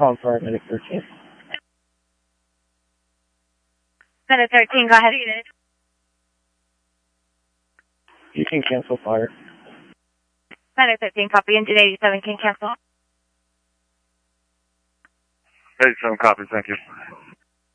calling for Medic 13. Medic 13, go ahead. You can cancel fire. Medic 13, copy. Engine 87 can cancel. 87 copy, thank you.